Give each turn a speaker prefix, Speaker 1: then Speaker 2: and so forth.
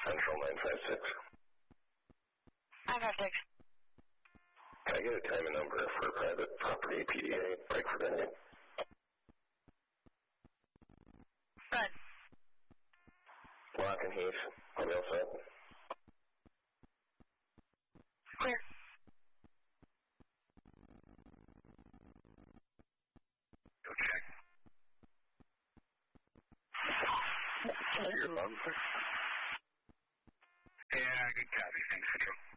Speaker 1: Central 956.
Speaker 2: 956.
Speaker 1: Can I get a time and number for private property PDA, Frankfurt, Indian?
Speaker 2: Good.
Speaker 1: Lock and Heath. Are we all set?
Speaker 2: Clear.
Speaker 1: Go check. Your phone? Yeah, good copy. Thanks, Central.